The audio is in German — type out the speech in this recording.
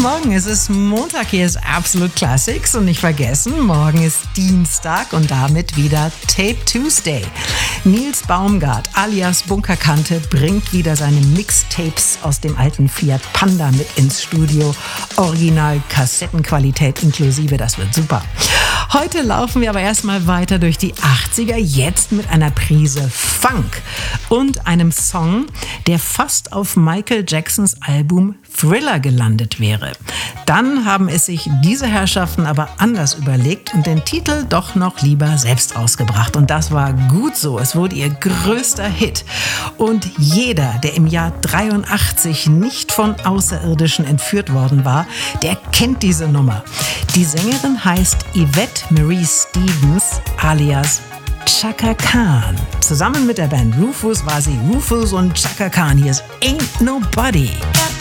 Morgen, es ist Montag, hier ist Absolute Classics und nicht vergessen, morgen ist Dienstag und damit wieder Tape Tuesday. Nils Baumgart alias Bunkerkante bringt wieder seine Mixtapes aus dem alten Fiat Panda mit ins Studio. Original Kassettenqualität inklusive, das wird super. Heute laufen wir aber erstmal weiter durch die 80er, jetzt mit einer Prise Funk und einem Song, der fast auf Michael Jacksons Album Thriller gelandet wäre. Dann haben es sich diese Herrschaften aber anders überlegt und den Titel doch noch lieber selbst ausgebracht. Und das war gut so. Es wurde ihr größter Hit. Und jeder, der im Jahr 83 nicht von Außerirdischen entführt worden war, der kennt diese Nummer. Die Sängerin heißt Yvette Marie Stevens alias Chaka Khan. Zusammen mit der Band Rufus war sie Rufus und Chaka Khan. Hier ist Ain't Nobody.